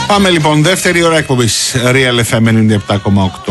Πάμε λοιπόν, δεύτερη ώρα εκπομπής Real FM 97,8.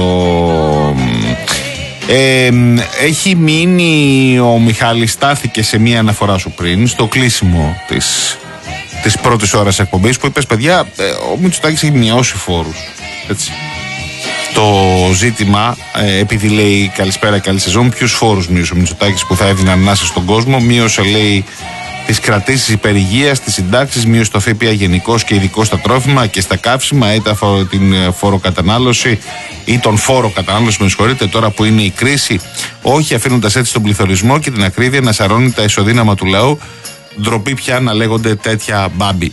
Έχει μείνει, ο Μιχάλης στάθηκε σε μία αναφορά σου πριν, στο κλείσιμο της πρώτης ώρας εκπομπής, που είπες, παιδιά, ο Μητσοτάκης έχει μειώσει φόρους. Έτσι. Το ζήτημα, επειδή λέει καλησπέρα, καλή σεζόν, ποιους φόρους μείωσε ο Μητσοτάκης που θα έδιναν ανάσα στον κόσμο? Μείωσε, λέει, τις κρατήσεις υπερηγείας, τις συντάξεις, μείωσε το ΦΠΑ γενικώς και ειδικώς στα τρόφιμα και στα καύσιμα, ή την φοροκατανάλωση ή τον φόρο κατανάλωση, με συγχωρείτε, τώρα που είναι η κρίση, όχι αφήνοντας έτσι τον πληθωρισμό και την ακρίβεια να σαρώνει τα ισοδύναμα του λαού. Ντροπή πια να λέγονται τέτοια μπάμπι.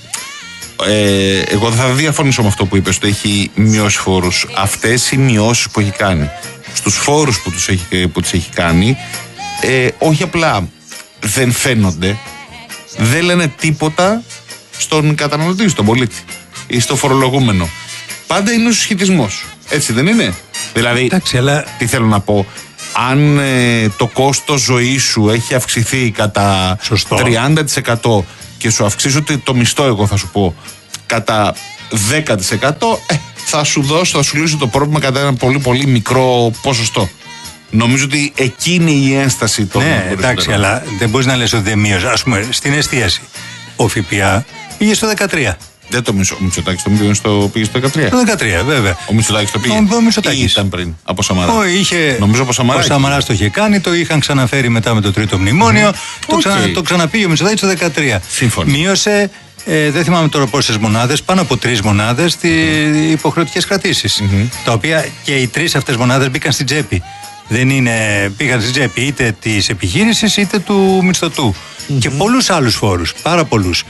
Εγώ δεν θα διαφωνήσω με αυτό που είπες, ότι έχει μειώσει φόρους. Αυτές οι μειώσεις που έχει κάνει στους φόρους που τους έχει κάνει, όχι απλά δεν φαίνονται, δεν λένε τίποτα στον καταναλωτή, στον πολίτη ή στο φορολογούμενο. Πάντα είναι ο συσχετισμός. Έτσι δεν είναι? Δηλαδή, εντάξει, αλλά... τι θέλω να πω, αν το κόστος ζωής σου έχει αυξηθεί κατά 30% και σου αυξήσω το μισθό, εγώ θα σου πω, κατά 10%, θα σου λύσω το πρόβλημα κατά ένα πολύ πολύ μικρό ποσοστό. Νομίζω ότι εκείνη η ένσταση των... Ναι, εντάξει, αλλά δεν μπορείς να λες ότι δεν μείωσε. Ας πούμε, στην εστίαση, ο ΦΠΑ πήγε στο 13. Δεν το μισό. Ο Μητσοτάκης πήγε στο 13. Το 13, βέβαια. Ο Μητσοτάκης το πήγε. Ο Μητσοτάκης. Ήταν πριν, από Σαμαρά. Νομίζω από Σαμαρά. Ο Σαμαράς το είχε κάνει, το είχαν ξαναφέρει μετά με το τρίτο μνημόνιο. Το ξαναπήγε ο Μητσοτάκης το 13. Σύμφωνοι. Μείωσε, δεν θυμάμαι τώρα πόσες μονάδες, πάνω από 3 μονάδες, υποχρεωτικές κρατήσεις. Τα οποία και οι 3 αυτές μονάδες μπήκαν στην τσέπη. Πήγαν στην τσέπη είτε της επιχείρησης είτε του μισθωτού. Και πολλούς άλλους φόρους, πάρα πολλούς.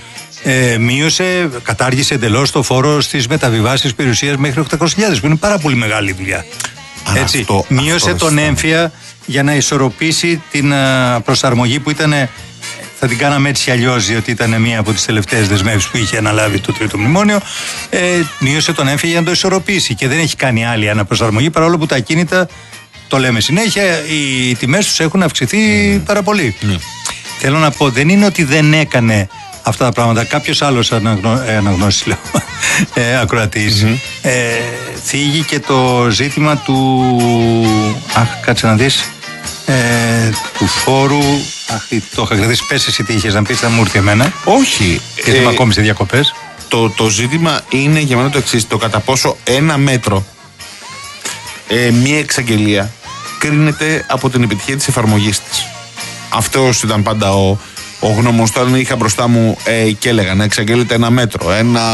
Κατάργησε εντελώς το φόρο στις μεταβιβάσεις περιουσίας μέχρι 800.000, που είναι πάρα πολύ μεγάλη δουλειά. Έτσι, μείωσε τον έμφυα για να ισορροπήσει την προσαρμογή που ήταν, θα την κάναμε έτσι αλλιώς, διότι ήταν μία από τις τελευταίες δεσμεύσεις που είχε αναλάβει το τρίτο μνημόνιο. Μείωσε τον έμφυα για να το ισορροπήσει και δεν έχει κάνει άλλη αναπροσαρμογή, παρόλο που τα ακίνητα, το λέμε συνέχεια, οι τιμές τους έχουν αυξηθεί πάρα πολύ. Θέλω να πω, δεν είναι ότι δεν έκανε αυτά τα πράγματα. Κάποιος άλλος αναγνώσεις, λέω, ακροατής, θίγει και το ζήτημα του... κάτσε να δεις, του φόρου. Το είχα κρατήσει. Πες εσύ τι είχες να πεις, θα μου έρθει εμένα. Όχι. Γιατί είμαι ακόμη σε διακοπές. Το ζήτημα είναι για μένα το εξής: το κατά πόσο ένα μέτρο, μία εξαγγελία, κρίνεται από την επιτυχία της εφαρμογής της. Αυτός ήταν πάντα ο γνώμος. Τώρα είχα μπροστά μου και έλεγα να εξαγγέλλεται ένα μέτρο,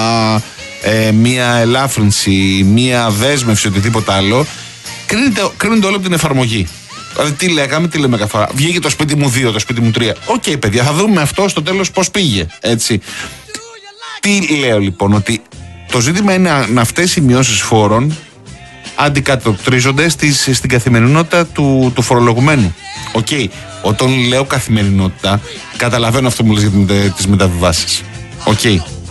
μία ελάφρυνση, μία δέσμευση, οτιδήποτε άλλο. Κρίνεται όλο από την εφαρμογή. Δηλαδή, τι λέγαμε, τι λέμε κάθε φορά. Βγήκε το σπίτι μου 2, το σπίτι μου 3. Οκ, παιδιά, θα δούμε αυτό στο τέλος πώς πήγε. Έτσι. Τι λέω λοιπόν, ότι το ζήτημα είναι να αυτές οι μειώσεις φόρων αντικατοπτρίζονται στην καθημερινότητα του φορολογουμένου. Οκ. Όταν λέω καθημερινότητα, καταλαβαίνω αυτό που μου λες για τις μεταβιβάσεις. Οκ.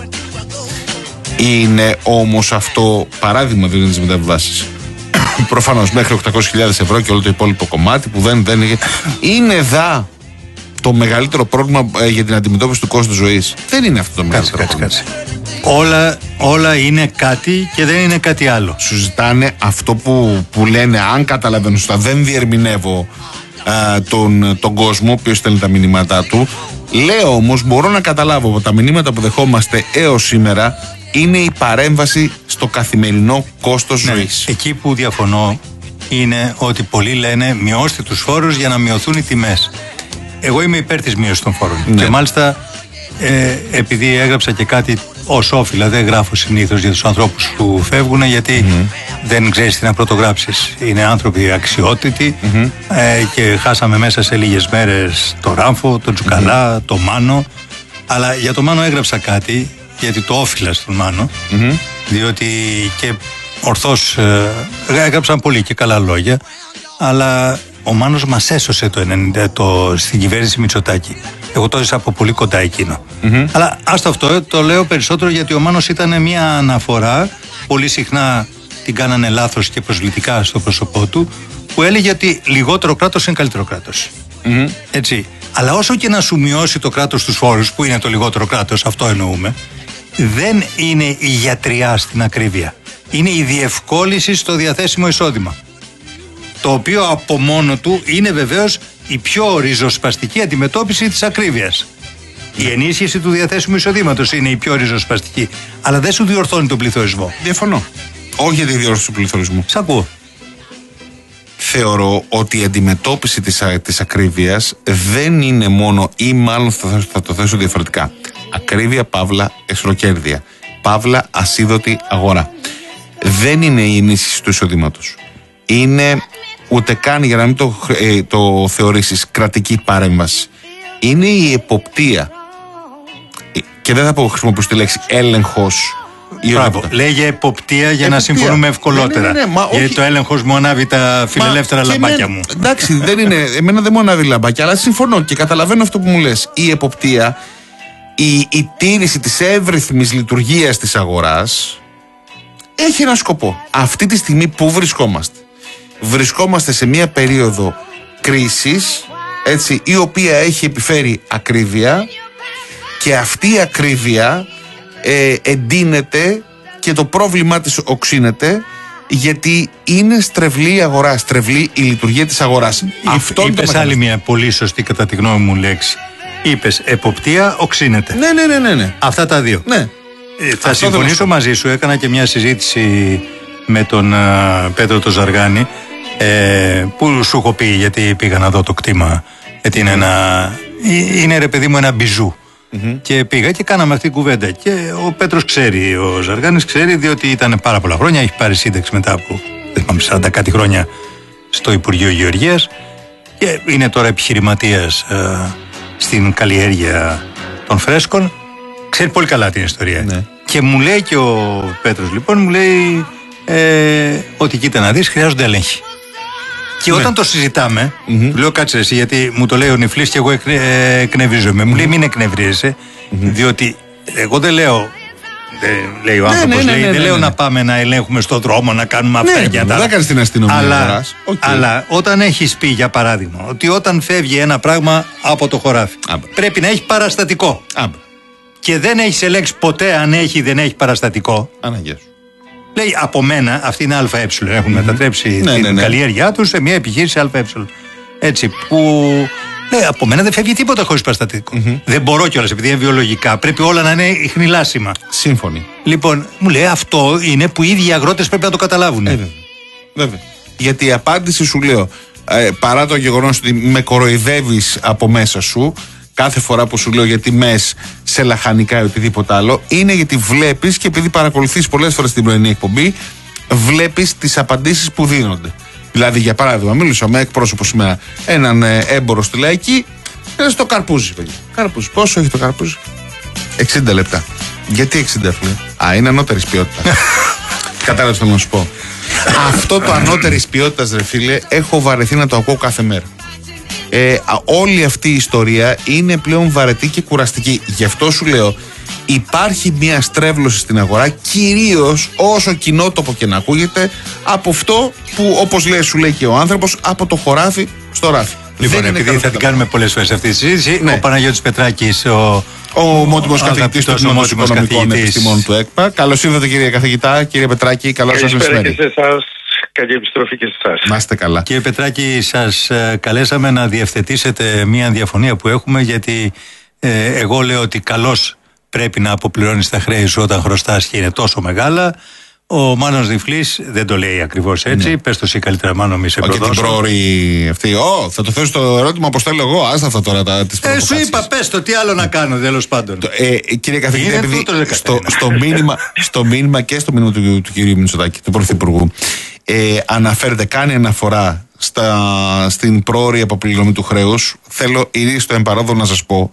Είναι όμως αυτό παράδειγμα, δεν είναι τις μεταβιβάσεις. Προφανώς μέχρι 800.000 ευρώ και όλο το υπόλοιπο κομμάτι που δεν είναι εδώ το μεγαλύτερο πρόβλημα για την αντιμετώπιση του κόστου ζωής. Δεν είναι αυτό το μεγαλύτερο πρόβλημα. Όλα είναι κάτι και δεν είναι κάτι άλλο. Σου ζητάνε αυτό που λένε, αν καταλαβαίνω σωστά, δεν διερμηνεύω τον κόσμο, ο οποίος στέλνει τα μηνύματά του. Λέω όμως, μπορώ να καταλάβω από τα μηνύματα που δεχόμαστε έως σήμερα, είναι η παρέμβαση στο καθημερινό κόστος ζωής. Εκεί που διαφωνώ είναι ότι πολλοί λένε μειώστε τους φόρους για να μειωθούν οι τιμές. Εγώ είμαι υπέρ της μείωσης των φόρων. Ναι. Και μάλιστα επειδή έγραψα και κάτι ως όφιλα, δεν γράφω συνήθως για τους ανθρώπους που φεύγουν, γιατί δεν ξέρεις τι να πρωτογράψεις. Είναι άνθρωποι αξιότητοι και χάσαμε μέσα σε λίγες μέρες τον Ράμφο, τον Τζουκαλά, τον Μάνο. Αλλά για τον Μάνο έγραψα κάτι, γιατί το όφιλα στον Μάνο, διότι και ορθώς έγραψαν πολύ και καλά λόγια, αλλά ο Μάνος μας έσωσε στην κυβέρνηση Μητσοτάκη. Εγώ το έζησα από πολύ κοντά εκείνο. Αλλά άστο αυτό, το λέω περισσότερο γιατί ο Μάνος ήταν μια αναφορά, πολύ συχνά την κάνανε λάθος και προσβλητικά στο πρόσωπό του, που έλεγε ότι λιγότερο κράτος είναι καλύτερο κράτος. Έτσι. Αλλά όσο και να σου μειώσει το κράτος τους φόρους, που είναι το λιγότερο κράτος, αυτό εννοούμε, δεν είναι η γιατριά στην ακρίβεια. Είναι η διευκόλυνση στο διαθέσιμο εισόδημα. Το οποίο από μόνο του είναι βεβαίως η πιο ριζοσπαστική αντιμετώπιση της ακρίβειας. Η ενίσχυση του διαθέσιμου εισοδήματος είναι η πιο ριζοσπαστική. Αλλά δεν σου διορθώνει τον πληθωρισμό. Διαφωνώ. Όχι για τη διόρθωση του πληθωρισμού. Σ' ακούω. Θεωρώ ότι η αντιμετώπιση της ακρίβειας δεν είναι μόνο, ή μάλλον θα το θέσω διαφορετικά. Ακρίβεια, παύλα, εσχροκέρδεια. Παύλα, ασίδωτη αγορά. Δεν είναι η ενίσχυση του εισοδήματος. Είναι ούτε καν, για να μην το θεωρήσεις, κρατική παρέμβαση. Είναι η εποπτεία. Και δεν θα χρησιμοποιήσω τη λέξη έλεγχος. Μπράβο. Λέγε εποπτεία για να συμφωνούμε ευκολότερα. Ναι, γιατί το έλεγχος μου ανάβει τα φιλελεύθερα λαμπάκια μου. Εντάξει, δεν είναι. Εμένα δεν μου ανάβει λαμπάκια, αλλά συμφωνώ και καταλαβαίνω αυτό που μου λες. Η εποπτεία, η τήρηση της εύρυθμης λειτουργίας της αγοράς έχει ένα σκοπό. Αυτή τη στιγμή που βρισκόμαστε? Βρισκόμαστε σε μια περίοδο κρίσης, έτσι, η οποία έχει επιφέρει ακρίβεια, και αυτή η ακρίβεια εντείνεται και το πρόβλημά της οξύνεται, γιατί είναι στρεβλή η αγορά, στρεβλή η λειτουργία της αγοράς. Είπες άλλη μια πολύ σωστή κατά τη γνώμη μου λέξη. Είπες εποπτεία, οξύνεται. Ναι. Αυτά τα δύο. Ναι. Θα συμφωνήσω μαζί σου. Έκανα και μια συζήτηση με τον Πέτρο το Ζαργάνη, που σου έχω πει, γιατί πήγα να δω το κτήμα, γιατί είναι ρε παιδί μου ένα μπιζού. Και πήγα και κάναμε αυτή την κουβέντα. Και ο Πέτρος ξέρει, ο Ζαργάνης ξέρει, διότι ήταν πάρα πολλά χρόνια. Έχει πάρει σύνταξη μετά από 40 κάτι χρόνια στο Υπουργείο Γεωργίας. Και είναι τώρα επιχειρηματίας στην καλλιέργεια των φρέσκων. Ξέρει πολύ καλά την ιστορία. Ναι. Και μου λέει και ο Πέτρος, λοιπόν, μου λέει ότι κοίτα να δεις, χρειάζονται έλεγχοι. Και όταν το συζητάμε, του λέω κάτσε εσύ, γιατί μου το λέει ο Νιφλής και εγώ εκνευρίζομαι. Μου λέει μην εκνευρίζεσαι, διότι εγώ δεν λέω, λέει ο άνθρωπος, δεν λέω να πάμε να ελέγχουμε στον δρόμο, να κάνουμε αυτά και αυτά. Δεν κάνεις την αστυνομία. Αλλά όταν έχεις πει, για παράδειγμα, ότι όταν φεύγει ένα πράγμα από το χωράφι, πρέπει να έχει παραστατικό. Και δεν έχεις ελέγξει ποτέ αν έχει ή δεν έχει παραστατικό. Αναγκαία σου. Λέει από μένα, αυτή είναι ΑΕ. Έχουν μετατρέψει την καλλιέργειά τους σε μια επιχείρηση ΑΕ. Έτσι, που λέει από μένα δεν φεύγει τίποτα χωρίς παραστατικό. Δεν μπορώ κιόλας, επειδή είναι βιολογικά. Πρέπει όλα να είναι ιχνηλάσιμα. Σύμφωνοι. Λοιπόν, μου λέει αυτό είναι που οι ίδιοι οι αγρότες πρέπει να το καταλάβουν. Βέβαια. Γιατί η απάντηση σου λέω, παρά το γεγονός ότι με κοροϊδεύεις από μέσα σου, κάθε φορά που σου λέω για τιμές σε λαχανικά ή οτιδήποτε άλλο, είναι γιατί βλέπεις, και επειδή παρακολουθείς πολλές φορές την πρωινή εκπομπή, βλέπεις τις απαντήσεις που δίνονται. Δηλαδή, για παράδειγμα, μίλησα με εκπρόσωπο σήμερα, έναν έμπορο στη Λαϊκή, στο καρπούζι, παιδιά. Καρπούζι. Πόσο έχει το καρπούζι? 60 λεπτά. Γιατί 60, φίλε? Είναι ανώτερης ποιότητα. Κατάλαβες, θέλω να σου πω. Αυτό το ανώτερης ποιότητας, ρε φίλε, έχω βαρεθεί να το ακούω κάθε μέρα. Όλη αυτή η ιστορία είναι πλέον βαρετή και κουραστική. Γι' αυτό σου λέω, υπάρχει μια στρέβλωση στην αγορά, κυρίως όσο κοινότοπο και να ακούγεται, από αυτό που, όπως λέει, σου λέει και ο άνθρωπος, από το χωράφι στο ράφι. Λοιπόν, επειδή θα την κάνουμε πολλές φορές αυτή τη συζήτηση, ο Παναγιώτης Πετράκης, ο μόνιμος καθηγητής του Τμήματος Οικονομικών Επιστημών του ΕΚΠΑ. Καλώς ήρθατε, κύριε καθηγητά, κύριε Πετράκη, καλώς σας μεσημέρι. Καλή επιστροφή και σε εσάς. Να είστε καλά. Κύριε Πετράκη, σας καλέσαμε να διευθετήσετε μια διαφωνία που έχουμε, γιατί εγώ λέω ότι καλώς πρέπει να αποπληρώνεις τα χρέη σου όταν χρωστάς και είναι τόσο μεγάλα. Ο Μάνος Νιφλής δεν το λέει ακριβώς έτσι. Ναι. Πες το εσύ καλύτερα, Μάνο, μη σε προδώσω. Και την πρόωρη αυτή. Θα το θέσω το ερώτημα όπως θέλω εγώ. Άστα αυτά τώρα τις προβοκάτσες. Σου είπα, πες το, τι άλλο να κάνω, τέλος πάντων. Κύριε καθηγητή, επειδή στο μήνυμα και στο μήνυμα του κυρίου Μητσοτάκη, του Πρωθυπουργού, αναφέρεται, κάνει αναφορά στην πρόωρη αποπληρωμή του χρέους. Θέλω ειρή στο εμπαρόδο να σας πω,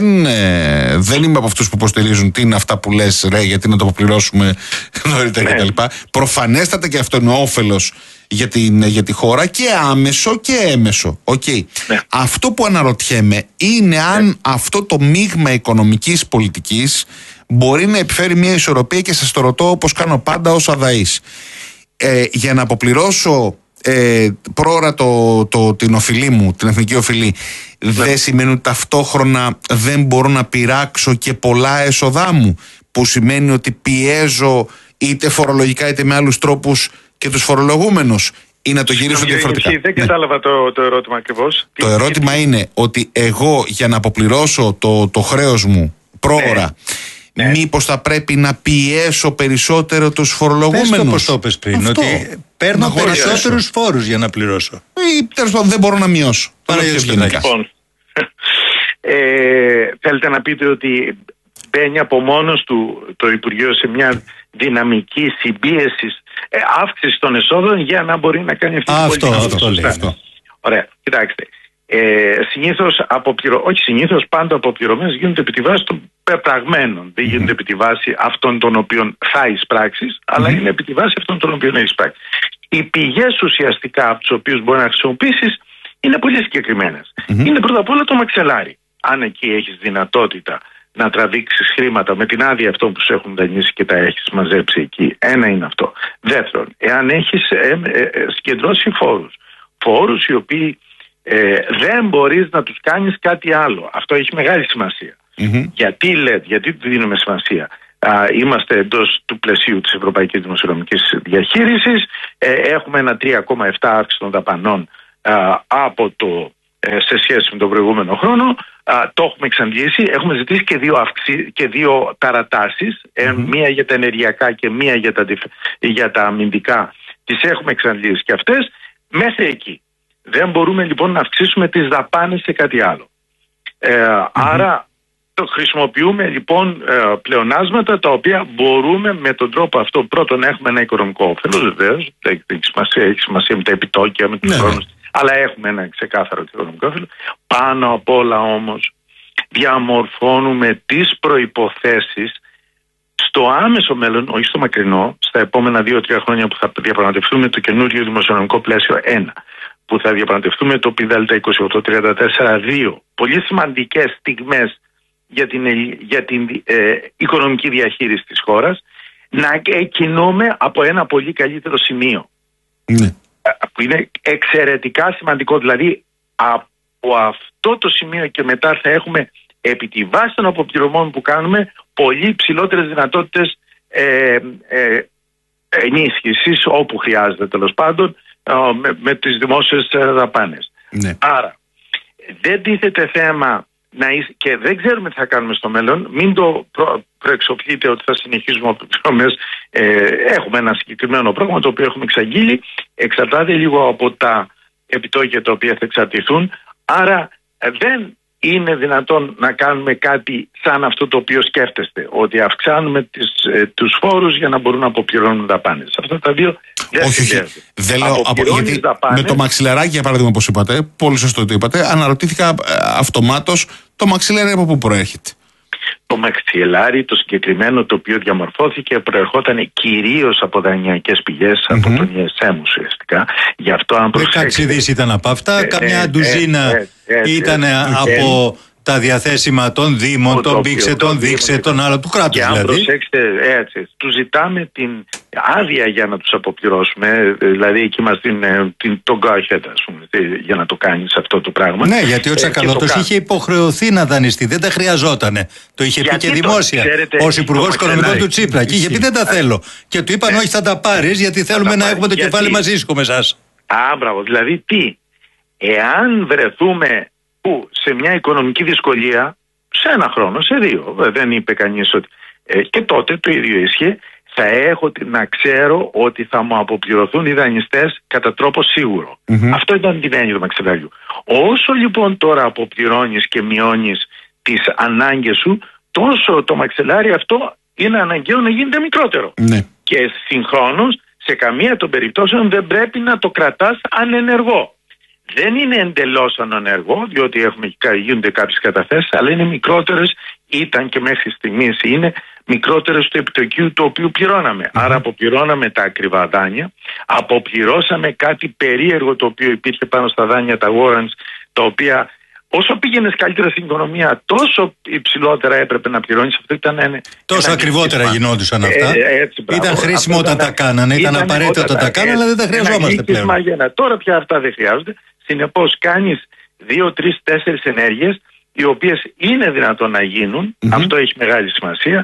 δεν είμαι από αυτούς που υποστηρίζουν τι είναι αυτά που λες, ρε, γιατί να το αποπληρώσουμε νωρίτερα κτλ. Προφανέστατα και αυτό είναι όφελος για τη χώρα, και άμεσο και έμεσο. Okay. Ναι. Αυτό που αναρωτιέμαι είναι αν αυτό το μείγμα οικονομικής πολιτικής μπορεί να επιφέρει μια ισορροπία, και σας το ρωτώ όπως κάνω πάντα ως αδαής. Για να αποπληρώσω πρόωρα την οφειλή μου, την εθνική οφειλή, δεν σημαίνει ότι ταυτόχρονα δεν μπορώ να πειράξω και πολλά έσοδά μου. που σημαίνει ότι πιέζω είτε φορολογικά είτε με άλλους τρόπους και τους φορολογούμενους, ή να το γυρίσω διαφορετικά? Δεν κατάλαβα το ερώτημα ακριβώς. Το ερώτημα είναι ότι εγώ για να αποπληρώσω το χρέος μου πρόωρα, μήπως θα πρέπει να πιέσω περισσότερο τους φορολογούμενους? Πες το όπως το είπες πριν, ότι παίρνω περισσότερους φόρους για να πληρώσω. Ή τέλος πάντων δεν μπορώ να μειώσω. Λοιπόν, θέλετε να πείτε ότι μπαίνει από μόνος του το Υπουργείο σε μια δυναμική συμπίεση, αύξηση των εσόδων για να μπορεί να κάνει αυτή την πολιτική? Αυτό λέει. Ωραία, κοιτάξτε. Συνήθως πάντα αποπληρωμένες γίνονται επί τη βάση των πεπραγμένων. Δεν γίνονται επί τη βάση αυτών των οποίων θα εισπράξεις, αλλά είναι επί τη βάση αυτών των οποίων έχεις πράξει. Οι πηγές ουσιαστικά από τις οποίες μπορεί να χρησιμοποιήσεις είναι πολύ συγκεκριμένες. Είναι πρώτα απ' όλα το μαξελάρι. Αν εκεί έχεις δυνατότητα να τραβήξεις χρήματα με την άδεια αυτών που σου έχουν δανείσει και τα έχεις μαζέψει εκεί, ένα είναι αυτό. Δεύτερον, εάν έχεις συγκεντρώσει φόρους οι οποίοι δεν μπορείς να τους κάνεις κάτι άλλο. Αυτό έχει μεγάλη σημασία. Γιατί δίνουμε σημασία? Είμαστε εντός του πλαισίου της Ευρωπαϊκής Δημοσιονομικής Διαχείρισης. Έχουμε ένα 3,7 αύξηση των δαπανών σε σχέση με τον προηγούμενο χρόνο. Το έχουμε εξαντλήσει. Έχουμε ζητήσει και δύο ταρατάσεις, μία για τα ενεργειακά και μία για τα αμυντικά. Τις έχουμε εξαντλήσει και αυτές μέχρι εκεί. Δεν μπορούμε λοιπόν να αυξήσουμε τις δαπάνες σε κάτι άλλο. Άρα χρησιμοποιούμε λοιπόν πλεονάσματα τα οποία μπορούμε με τον τρόπο αυτό πρώτον να έχουμε ένα οικονομικό όφελος, βεβαίως, έχει σημασία με τα επιτόκια, με τους χρόνους, αλλά έχουμε ένα ξεκάθαρο οικονομικό όφελος. Πάνω απ' όλα όμως διαμορφώνουμε τις προϋποθέσεις στο άμεσο μέλλον, όχι στο μακρινό, στα επόμενα 2-3 χρόνια που θα διαπραγματευτούμε το καινούριο δημοσιονομικό πλαίσιο 1, που θα διαπραγματευτούμε το ΠΔ 28-34-2, πολύ σημαντικές στιγμές για την οικονομική διαχείριση της χώρας, να κινούμε από ένα πολύ καλύτερο σημείο. Που είναι εξαιρετικά σημαντικό. Δηλαδή από αυτό το σημείο και μετά θα έχουμε επί τη βάση των αποπληρωμών που κάνουμε πολύ ψηλότερες δυνατότητες ενίσχυσης όπου χρειάζεται, τέλος πάντων, με τις δημόσιες δαπάνες. Άρα δεν τίθεται θέμα και δεν ξέρουμε τι θα κάνουμε στο μέλλον. Μην το προεξοφλείτε ότι θα συνεχίσουμε αποπληρωμές. Έχουμε ένα συγκεκριμένο πρόγραμμα το οποίο έχουμε εξαγγείλει. Εξαρτάται λίγο από τα επιτόκια τα οποία θα εξαρτηθούν. Άρα δεν είναι δυνατόν να κάνουμε κάτι σαν αυτό το οποίο σκέφτεστε, ότι αυξάνουμε τους φόρους για να μπορούν να αποπληρώνουν δαπάνες. Αυτά τα δύο δεν συνδέονται. Δεν λέω, γιατί με το μαξιλαράκι, για παράδειγμα, όπως είπατε, πολύ σωστό το είπατε, αναρωτήθηκα αυτομάτως το μαξιλάρι από πού προέρχεται. Το μαξιλάρι, το συγκεκριμένο το οποίο διαμορφώθηκε, προερχόταν κυρίως από δανειακές πηγές, από τον ESM ουσιαστικά. Γι' αυτό αν προσέξετε... 16 δις ήταν από αυτά, καμιά ντουζίνα ήταν από τα διαθέσιμα των Δήμων, των Δείξε, των άλλων του κράτους. Και αν προσέξετε, τους ζητάμε την άδεια για να τους αποπληρώσουμε, δηλαδή εκεί μας τον go ahead, ας πούμε, για να το κάνεις αυτό το πράγμα. Ναι, γιατί ο Τσακαλώτος είχε υποχρεωθεί να δανειστεί, δεν τα χρειαζότανε. Το είχε πει και δημόσια ως Υπουργός Οικονομικών του Τσίπρα. Και είχε πει δεν τα θέλω. Και του είπαν όχι, θα τα πάρεις, γιατί θέλουμε να έχουμε το κεφάλι μαζί σου με εσάς. Μπράβο, δηλαδή τι, εάν βρεθούμε σε μια οικονομική δυσκολία, σε ένα χρόνο, σε 2, δεν είπε κανείς ότι. Και τότε το ίδιο ίσχυε, θα έχω να ξέρω ότι θα μου αποπληρωθούν οι δανειστές κατά τρόπο σίγουρο. Αυτό ήταν την έννοια του μαξιλαριού. Όσο λοιπόν τώρα αποπληρώνεις και μειώνεις τις ανάγκες σου, τόσο το μαξιλάρι αυτό είναι αναγκαίο να γίνεται μικρότερο. Και συγχρόνως, σε καμία των περιπτώσεων δεν πρέπει να το κρατάς ανενεργό. Δεν είναι εντελώς ανενεργό, διότι γίνονται κάποιες καταθέσεις, αλλά είναι μικρότερες, ήταν και μέχρι στιγμής είναι μικρότερες του επιτοκίου το οποίο πληρώναμε. Άρα αποπληρώναμε τα ακριβά δάνεια, αποπληρώσαμε κάτι περίεργο το οποίο υπήρχε πάνω στα δάνεια, τα warrants, τα οποία όσο πήγαινες καλύτερα στην οικονομία, τόσο υψηλότερα έπρεπε να πληρώνεις. Αυτό ήταν τόσο ακριβότερα γινόντουσαν αυτά. Ήταν χρήσιμο όταν τα κάνανε, ήταν απαραίτητο όταν τα κάνανε, αλλά δεν τα χρειαζόμαστε πλέον. Τώρα πια αυτά δεν χρειάζονται. Συνεπώς κάνεις 2, 3, 4 ενέργειες, οι οποίες είναι δυνατόν να γίνουν, αυτό έχει μεγάλη σημασία,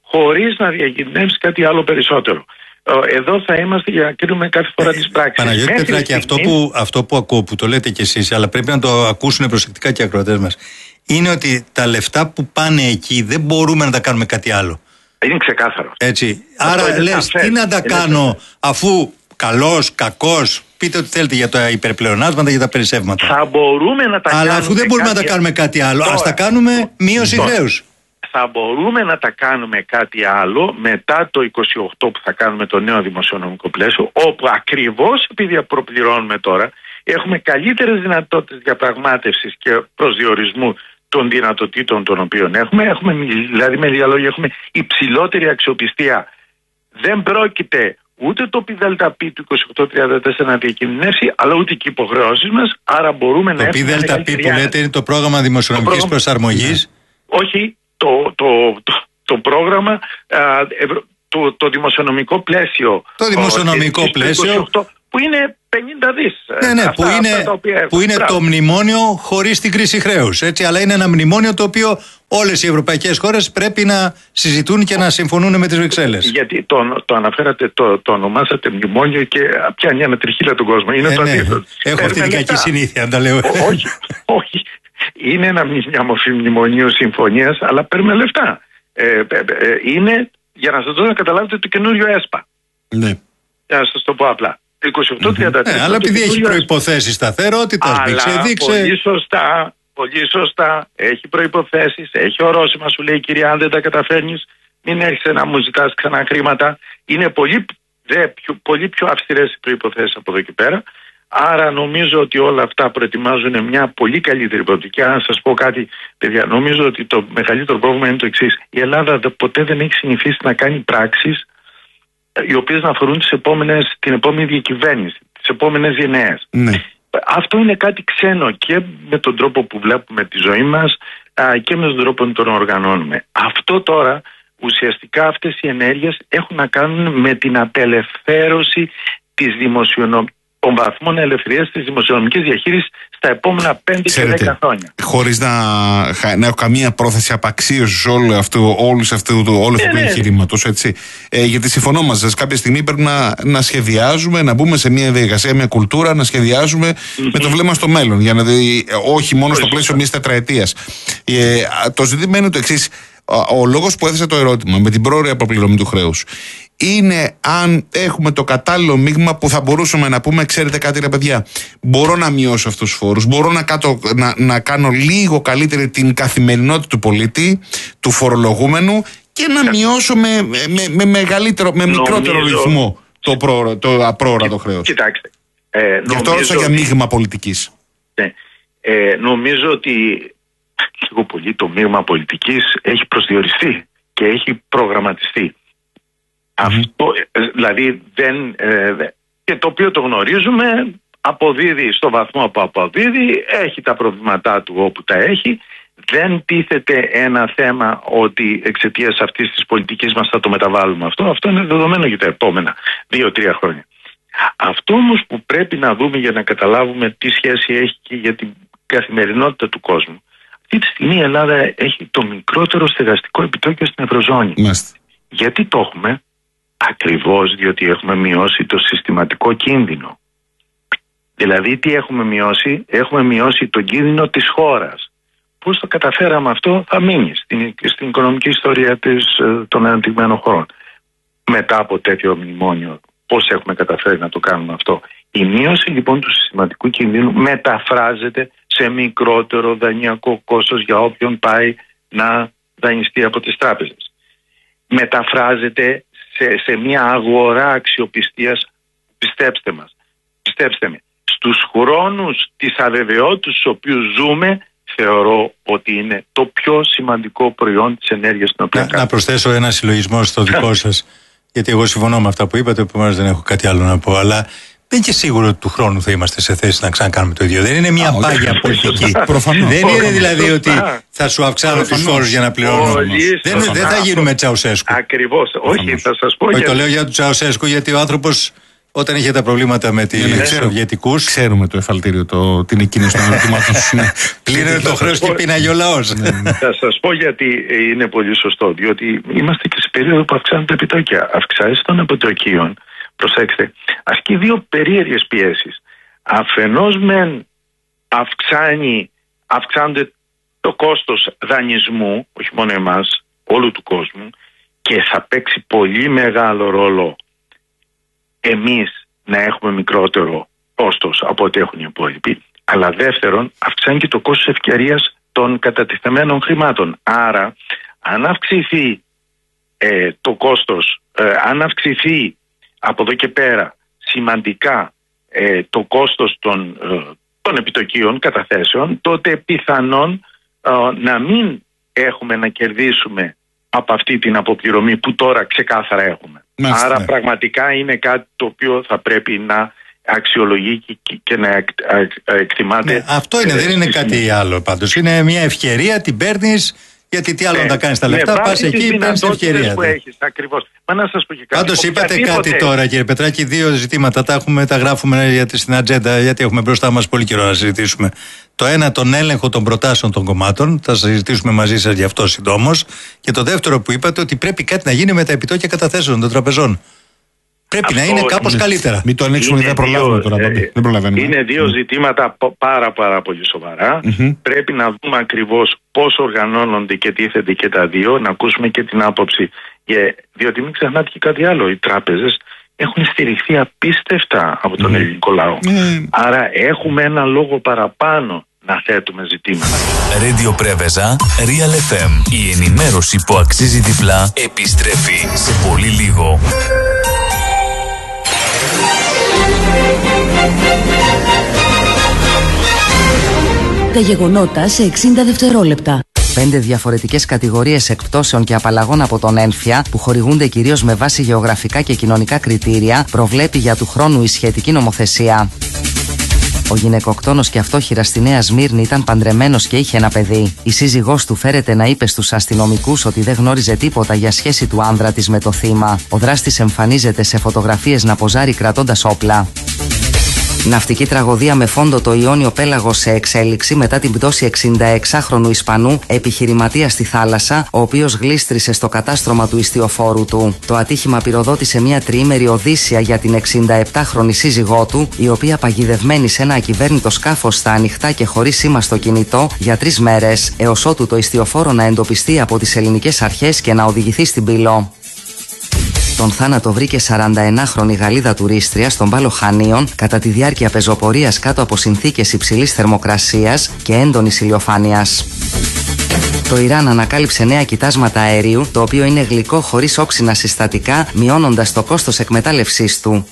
χωρίς να διακινδυνεύσει κάτι άλλο περισσότερο. Εδώ θα είμαστε για να κρίνουμε κάθε φορά τις πράξεις. Παναγιώτη Πετράκη, αυτό που ακούω, που το λέτε κι εσείς, αλλά πρέπει να το ακούσουν προσεκτικά και οι ακροατές μας, είναι ότι τα λεφτά που πάνε εκεί δεν μπορούμε να τα κάνουμε κάτι άλλο. Είναι ξεκάθαρο. Έτσι. Άρα λες, τι να τα κάνω αφού καλός, κακός, πείτε ό,τι θέλετε για τα υπερπλεονάσματα, για τα περισσεύματα. Θα μπορούμε να τα αλλά αφού δεν μπορούμε να τα κάνουμε κάτι άλλο, ας τα κάνουμε μείωση χρέους. Θα μπορούμε να τα κάνουμε κάτι άλλο μετά το 28 που θα κάνουμε το νέο δημοσιονομικό πλαίσιο, όπου ακριβώς επειδή προπληρώνουμε τώρα, έχουμε καλύτερες δυνατότητες διαπραγμάτευσης και προσδιορισμού των δυνατοτήτων των οποίων έχουμε. Δηλαδή, με λίγα λόγια, έχουμε υψηλότερη αξιοπιστία. Δεν πρόκειται ούτε το ΠΔΠ του 28-34 να διακινδυνεύσει, αλλά ούτε και οι υποχρεώσεις μας. Άρα μπορούμε να έχουμε. Το ΠΔΠ που λέτε είναι το πρόγραμμα δημοσιονομικής προσαρμογής. Όχι, το πρόγραμμα, το δημοσιονομικό πλαίσιο. Το δημοσιονομικό πλαίσιο. Που είναι 50 δις. Ναι, που είναι το μνημόνιο χωρίς την κρίση χρέους. Έτσι, αλλά είναι ένα μνημόνιο το οποίο όλες οι ευρωπαϊκές χώρες πρέπει να συζητούν και να συμφωνούν με τις Βρυξέλλες. Γιατί το αναφέρατε, το ονομάσατε μνημόνιο και πιάνει ένα τριχύλα τον κόσμο. Είναι το αντίθετο. Έχω αυτή την κακή συνήθεια, αν τα λέω. Όχι. Είναι μια μορφή μνημονίου συμφωνίας, αλλά παίρνουμε λεφτά. Είναι, για να σας δώσω να καταλάβετε, το καινούριο ΕΣΠΑ. Ναι. Για να σας το πω απλά. 28-33. Αλλά επειδή έχει προϋποθέσεις σταθερότητας, πολύ σωστά, έχει προϋποθέσεις, έχει ορόσημα, σου λέει η κυρία, αν δεν τα καταφέρνεις, μην έρχεσαι να μου ζητάς ξανά χρήματα. Είναι πολύ πιο αυστηρές οι προϋποθέσεις από εδώ και πέρα. Άρα νομίζω ότι όλα αυτά προετοιμάζουν μια πολύ καλύτερη προοπτική. Αν σας πω κάτι, παιδιά, νομίζω ότι το μεγαλύτερο πρόβλημα είναι το εξής. Η Ελλάδα ποτέ δεν έχει συνηθίσει να κάνει πράξεις οι οποίες να αφορούν την επόμενη διακυβέρνηση, τις επόμενες γενναίες. Ναι. Αυτό είναι κάτι ξένο και με τον τρόπο που βλέπουμε τη ζωή μας και με τον τρόπο που τον οργανώνουμε. Αυτό τώρα, ουσιαστικά αυτές οι ενέργειες έχουν να κάνουν με την απελευθέρωση των βαθμών ελευθερίας της δημοσιονομικής διαχείρισης στα επόμενα 5 και 10 χρόνια. Χωρίς να έχω καμία πρόθεση απαξίωσης όλου αυτού του εγχειρήματος, έτσι. Γιατί συμφωνώ μαζί σας, κάποια στιγμή πρέπει να σχεδιάζουμε, να μπούμε σε μια διαδικασία, μια κουλτούρα, να σχεδιάζουμε με το βλέμμα στο μέλλον, για να όχι μόνο στο πλαίσιο μιας τετραετίας. Το ζήτημα είναι το εξής. Ο λόγος που έθεσα το ερώτημα με την πρόωρη αποπληρωμή του χρέους είναι αν έχουμε το κατάλληλο μείγμα που θα μπορούσαμε να πούμε, ξέρετε κάτι ρε παιδιά, μπορώ να μειώσω αυτούς τους φόρους, μπορώ να κάνω λίγο καλύτερη την καθημερινότητα του πολίτη, του φορολογούμενου και να μειώσω με μικρότερο ρυθμό το απρόορατο χρέος. Κοιτάξτε. Γι' αυτό ρωτήσω για μείγμα πολιτικής. Νομίζω ότι λίγο πολύ το μείγμα πολιτικής έχει προσδιοριστεί και έχει προγραμματιστεί. Αυτό, δηλαδή και το οποίο το γνωρίζουμε, αποδίδει στο βαθμό που αποδίδει, έχει τα προβλήματά του όπου τα έχει. Δεν τίθεται ένα θέμα ότι εξαιτίας αυτής της πολιτικής μας θα το μεταβάλουμε αυτό. Αυτό είναι δεδομένο για τα επόμενα 2-3 χρόνια. Αυτό όμως που πρέπει να δούμε για να καταλάβουμε τι σχέση έχει και για την καθημερινότητα του κόσμου. Αυτή τη στιγμή η Ελλάδα έχει το μικρότερο στεγαστικό επιτόκιο στην Ευρωζώνη. Γιατί το έχουμε? Ακριβώς διότι έχουμε μειώσει το συστηματικό κίνδυνο. Δηλαδή τι έχουμε μειώσει? Έχουμε μειώσει τον κίνδυνο της χώρας. Πώς το καταφέραμε αυτό? Θα μείνει στην οικονομική ιστορία των αναπτυγμένων χωρών. Μετά από τέτοιο μνημόνιο, πώς έχουμε καταφέρει να το κάνουμε αυτό? Η μείωση λοιπόν του συστηματικού κινδύνου μεταφράζεται σε μικρότερο δανειακό κόστος για όποιον πάει να δανειστεί από τις τράπεζες. Μεταφράζεται σε μια αγορά αξιοπιστίας, πιστέψτε με, στους χρόνους της αβεβαιότητας στους οποίους ζούμε, θεωρώ ότι είναι το πιο σημαντικό προϊόν της ενέργειας την οποία να προσθέσω ένα συλλογισμό στο δικό σας, γιατί εγώ συμφωνώ με αυτά που είπατε, επομένως δεν έχω κάτι άλλο να πω, αλλά δεν είναι και σίγουρο ότι του χρόνου θα είμαστε σε θέση να ξανακάνουμε το ίδιο. Δεν είναι μια πάγια πολιτική. Δεν είναι δηλαδή ότι θα σου αυξάνω τους φόρους για να πληρώνω. Δεν θα γίνουμε Τσαουσέσκου. Ακριβώς. Όχι, θα σας πω. Όχι, το λέω για τον Τσαουσέσκου, γιατί ο άνθρωπος Όταν είχε τα προβλήματα με τους Σοβιετικούς. Ξέρουμε το εφαλτήριο, την εκκίνηση των ερωτημάτων σου. Πλήρωνε το χρέος και πίναγε ο λαός. Θα σας πω γιατί είναι πολύ σωστό. Διότι είμαστε και σε περίοδο που αυξάνουν τα επιτόκια. Αυξάσεις των επιτοκίων, προσέξτε, ασκεί δύο περίεργες πιέσεις. Αφενός μεν αυξάνεται το κόστος δανεισμού, όχι μόνο εμάς, όλου του κόσμου, και θα παίξει πολύ μεγάλο ρόλο εμείς να έχουμε μικρότερο κόστος από ό,τι έχουν οι υπόλοιποι. Αλλά δεύτερον, αυξάνει και το κόστος ευκαιρίας των κατατεθειμένων χρημάτων. Άρα, αν αυξηθεί το κόστος, αν αυξηθεί από εδώ και πέρα σημαντικά το κόστος των επιτοκίων καταθέσεων, τότε πιθανόν να μην έχουμε να κερδίσουμε από αυτή την αποπληρωμή που τώρα ξεκάθαρα έχουμε. Μάλιστα. Άρα πραγματικά είναι κάτι το οποίο θα πρέπει να αξιολογεί και να εκτιμάται. Ναι, αυτό είναι, δεν είναι κάτι άλλο πάντως. Είναι μια ευκαιρία, την παίρνεις, γιατί τι άλλο να τα κάνεις τα λεφτά, πας εκεί, παίρνεις την ευκαιρία. Που έχεις, ακριβώς. Μα να σας πω και κάτι. Πάντως είπατε κάτι τώρα, κύριε Πετράκη, δύο ζητήματα τα γράφουμε στην ατζέντα, γιατί έχουμε μπροστά μας πολύ καιρό να συζητήσουμε. Το ένα, τον έλεγχο των προτάσεων των κομμάτων, θα συζητήσουμε μαζί σας γι' αυτό συντόμως. Και το δεύτερο που είπατε, ότι πρέπει κάτι να γίνει με τα επιτόκια καταθέσεων των τραπεζών. Πρέπει να είναι κάπως καλύτερα. Μην το ανοίξουμε, δεν προλάβουμε τώρα. Δεν προλαβαίνουμε. Είναι δύο ζητήματα πάρα πολύ σοβαρά. Πρέπει να δούμε ακριβώς πώς οργανώνονται και τίθενται και τα δύο, να ακούσουμε και την άποψη. Διότι μην ξεχνάτε και κάτι άλλο. Οι τράπεζες έχουν στηριχθεί απίστευτα από τον ελληνικό λαό. Άρα έχουμε ένα λόγο παραπάνω να θέτουμε ζητήματα. Radio Πρέβεζα, Real FM. Η ενημέρωση που αξίζει διπλά επιστρέφει σε πολύ λίγο. Τα γεγονότα σε 60 δευτερόλεπτα. 5 διαφορετικές κατηγορίες εκπτώσεων και απαλλαγών από τον ΕΝΦΙΑ, που χορηγούνται κυρίως με βάση γεωγραφικά και κοινωνικά κριτήρια, προβλέπει για του χρόνου η σχετική νομοθεσία. Ο γυναικοκτόνος και αυτόχειρας στη Νέα Σμύρνη ήταν παντρεμένος και είχε ένα παιδί. Η σύζυγός του φέρεται να είπε στους αστυνομικούς ότι δεν γνώριζε τίποτα για σχέση του άνδρα της με το θύμα. Ο δράστης εμφανίζεται σε φωτογραφίες να ποζάρει κρατώντας όπλα. Ναυτική τραγωδία με φόντο το Ιόνιο Πέλαγος σε εξέλιξη μετά την πτώση 66χρονου Ισπανού επιχειρηματία στη θάλασσα, ο οποίος γλίστρισε στο κατάστρωμα του ιστιοφόρου του. Το ατύχημα πυροδότησε μια τριήμερη οδύσσια για την 67χρονη σύζυγό του, η οποία παγιδευμένη σε ένα ακυβέρνητο σκάφος στα ανοιχτά και χωρίς σήμα στο κινητό για 3 μέρες, έως ότου το ιστιοφόρο να εντοπιστεί από τις ελληνικές αρχές και να οδηγηθεί στην Πύλο. Τον θάνατο βρήκε 41χρονη Γαλλίδα τουρίστρια στον Πάλο Χανίων κατά τη διάρκεια πεζοπορίας κάτω από συνθήκες υψηλής θερμοκρασίας και έντονης ηλιοφάνειας. Το Ιράν ανακάλυψε νέα κοιτάσματα αερίου, το οποίο είναι γλυκό χωρίς όξινα συστατικά, μειώνοντας το κόστος εκμετάλλευσής του.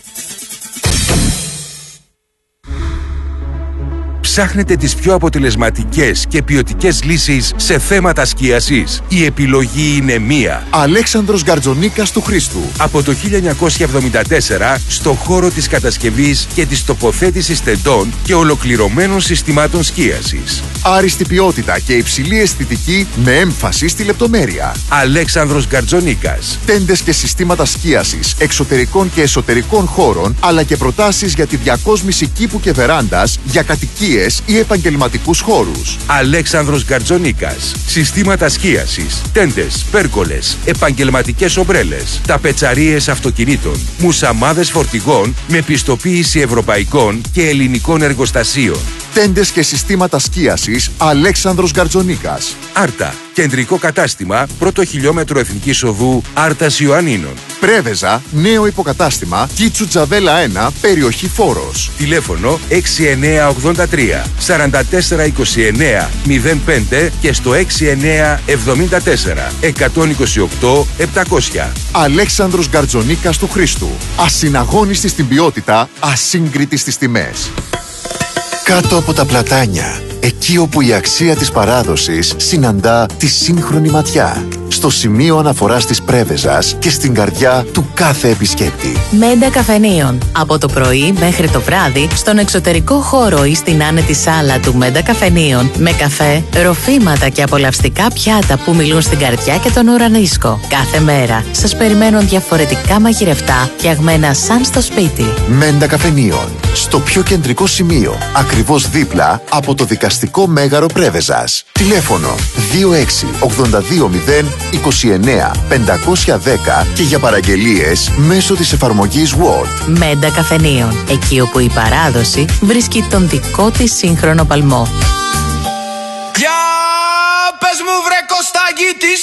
Ψάχνετε τις πιο αποτελεσματικές και ποιοτικές λύσεις σε θέματα σκίασης. Η επιλογή είναι μία. Αλέξανδρος Γκαρτζονίκας του Χρήστου. Από το 1974 στο χώρο της κατασκευής και της τοποθέτησης τεντών και ολοκληρωμένων συστημάτων σκίασης. Άριστη ποιότητα και υψηλή αισθητική με έμφαση στη λεπτομέρεια. Αλέξανδρος Γκαρτζονίκας. Τέντες και συστήματα σκίασης εξωτερικών και εσωτερικών χώρων, αλλά και προτάσεις για τη διακόσμηση κήπου και βεράντας για κατοικίες ή επαγγελματικούς χώρους. Αλέξανδρος Γκαρτζονίκας. Συστήματα σκίασης, τέντες, πέρκολες, επαγγελματικές ομπρέλες, ταπετσαρίες αυτοκινήτων, μουσαμάδες φορτηγών με πιστοποίηση ευρωπαϊκών και ελληνικών εργοστασίων. Τέντες και συστήματα σκίασης Αλέξανδρος Γκαρτζονίκας. Άρτα. Κεντρικό κατάστημα, 1ο χιλιόμετρο Εθνικής Οδού, Άρτας Ιωαννίνων. Πρέβεζα, νέο υποκατάστημα, Κίτσου Τζαβέλα 1, περιοχή Φόρος. Τηλέφωνο 6983 4429 05 και στο 6974 128 700. Αλέξανδρος Γκαρτζονίκας του Χρήστου. Ασυναγώνιστη στην ποιότητα, ασύγκριτη στις τιμές. Κάτω από τα πλατάνια, εκεί όπου η αξία της παράδοσης συναντά τη σύγχρονη ματιά. στο σημείο αναφοράς της Πρέβεζας και στην καρδιά του κάθε επισκέπτη. Μέντα Καφενείων. Από το πρωί μέχρι το βράδυ, στον εξωτερικό χώρο ή στην άνετη σάλα του Μέντα Καφενείων, με καφέ, ροφήματα και απολαυστικά πιάτα που μιλούν στην καρδιά και τον ουρανίσκο. Κάθε μέρα σας περιμένουν διαφορετικά μαγειρευτά, φτιαγμένα σαν στο σπίτι. Μέντα Καφενείων. Στο πιο κεντρικό σημείο, ακριβώς δίπλα από το δικαστικό μέγαρο Πρέβεζας. Τηλέφωνο 2682029510 και για παραγγελίες μέσω της εφαρμογής Word. Μέντα Καφενείων. Εκεί όπου η παράδοση βρίσκει τον δικό της σύγχρονο παλμό. Για πες μου βρε Κωστάκη, τι